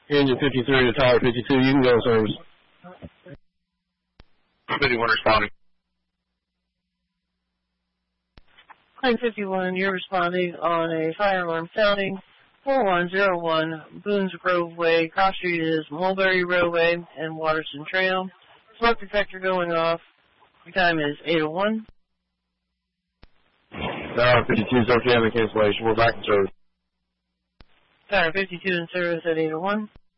Engine 53 to Tower 52, you can go in service. 51 responding. Line 51, you're responding on a fire alarm sounding 4101 Boones Grove Way. Cross street is Mulberry Roadway and Waterston Trail. Smoke detector going off. Your time is 8:01. Tower 52 is okay on the cancellation. We're back in service. Tower 52 in service at 8:01.